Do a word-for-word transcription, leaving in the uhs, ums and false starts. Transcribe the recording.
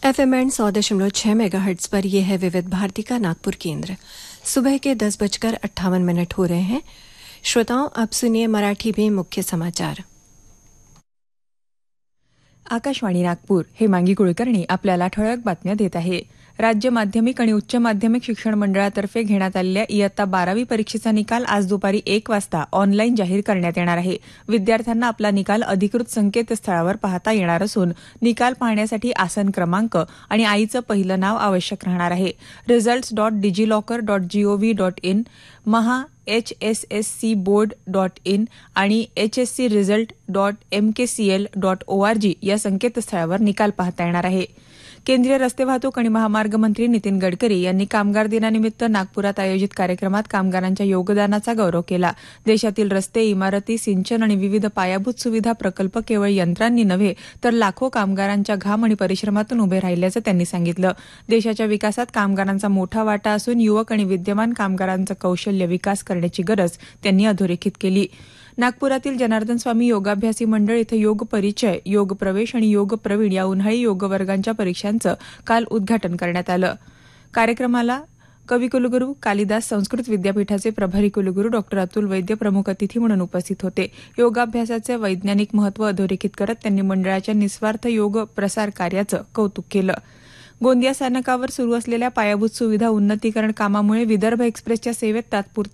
FM end सौ दशमलव छह मेगाहर्ट्ज पर यह है विविध भारती का नागपुर केंद्र। सुबह के दस बजकर अट्ठावन मिनट हो रहे हैं। श्रोताओं, अब सुनिए मराठी में मुख्य समाचार। आकाशवाणी नागपूर हेमांगी कुलकर्णी आपल्याला ठळक बातम्या देत आहे। राज्य माध्यमिक आणि उच्च माध्यमिक शिक्षण मंडळातर्फे घेण्यात आलेल्या इयत्ता बारावी परीक्षेचा निकाल आज दुपारी एक वाजता ऑनलाईन जाहीर करण्यात येणार आहे। विद्यार्थ्यांना आपला निकाल अधिकृत संकेतस्थळावर पाहता येणार असून निकाल पाहण्यासाठी आसन क्रमांक आणि आईचं पहिलं नाव आवश्यक राहणार आहे। Results dot DigiLocker dot G O V dot in, Maha H S S C board dot in आणि H S C result dot M के C L dot O R G या संकेतस्थळावर निकाल पाहता येणार आहे। केंद्रीय रस्ते वाहतूक आणि महामार्ग मंत्री नितीन गडकरी यांनी कामगार दिनानिमित्त नागपुरात आयोजित कार्यक्रमात कामगारांच्या योगदानाचा गौरव केला। देशातील रस्ते, इमारती, सिंचन आणि विविध पायाभूत सुविधा प्रकल्प केवळ यंत्रांनी नव्हे तर लाखो कामगारांच्या घाम आणि परिश्रमातून उभे राहिल्याचं त्यांनी सांगितलं। देशाच्या विकासात कामगारांचा मोठा वाटा असून युवक आणि विद्यमान कामगारांचं कौशल्य विकास करण्याची गरज त्यांनी अधोरेखित केली। नागपुरातील जनार्दन स्वामी योगाभ्यासी मंडळ इथं योग परिचय, योग प्रवेश आणि योग प्रवीण या उन्हाळी योग वर्गांच्या परीक्षांचं काल उद्घाटन करण्यात आलं। कार्यक्रमाला कविकुलगुरू कालिदास संस्कृत विद्यापीठाचे प्रभारी कुलगुरू डॉक्टर अतुल वैद्य प्रमुख अतिथी म्हणून उपस्थित होते। योगाभ्यासाचे वैज्ञानिक महत्त्व अधोरेखित करत त्यांनी मंडळाच्या निस्वार्थ योग प्रसार कार्याचं कौतुक केलं। गोंदिया स्थानकावर सुरू असलेल्या पायाभूत सुविधा उन्नतीकरण कामामुळे विदर्भ एक्सप्रेसच्या सेवेत तात्पुरती